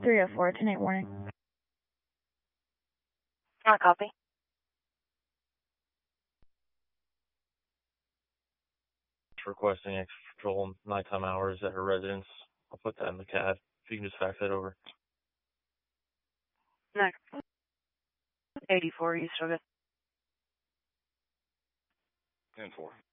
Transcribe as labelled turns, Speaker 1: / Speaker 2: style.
Speaker 1: 304, 10-8 warning.
Speaker 2: Copy.
Speaker 3: Requesting extra patrol in nighttime hours at her residence. I'll put that in the CAD. If you can just fax that over.
Speaker 2: Next. 84, you still good?
Speaker 4: 10-4.